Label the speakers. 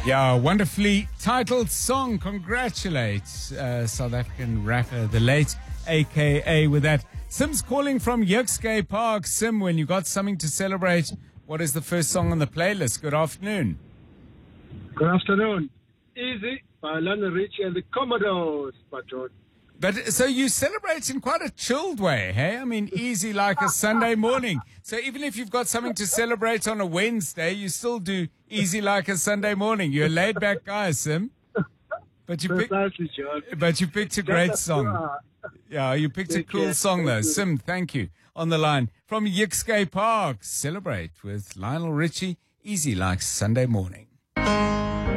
Speaker 1: Yeah, wonderfully titled song. Congratulates South African rapper, the late AKA, with that. Sim's calling from Yuxgay Park. Sim, when you got something to celebrate, what is the first song on the playlist? Good afternoon.
Speaker 2: Good afternoon. Easy by Lionel Richie and the Commodores, Patron.
Speaker 1: But so you celebrate in quite a chilled way, hey? I mean, easy like a Sunday morning. So even if you've got something to celebrate on a Wednesday, you still do easy like a Sunday morning. You're a laid back guy, Sim. But you picked a great song. Yeah, you picked a cool song though. Sim, thank you. On the line from Yuxgay Park, celebrate with Lionel Richie, easy like Sunday morning.